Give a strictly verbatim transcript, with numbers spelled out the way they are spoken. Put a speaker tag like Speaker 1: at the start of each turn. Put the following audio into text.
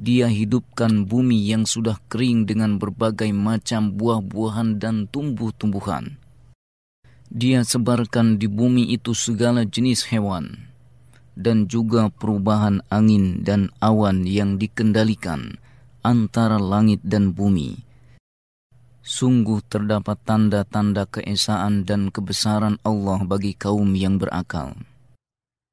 Speaker 1: Dia hidupkan bumi yang sudah kering dengan berbagai macam buah-buahan dan tumbuh-tumbuhan. Dia sebarkan di bumi itu segala jenis hewan, dan juga perubahan angin dan awan yang dikendalikan antara langit dan bumi. Sungguh terdapat tanda-tanda keesaan dan kebesaran Allah bagi kaum yang berakal.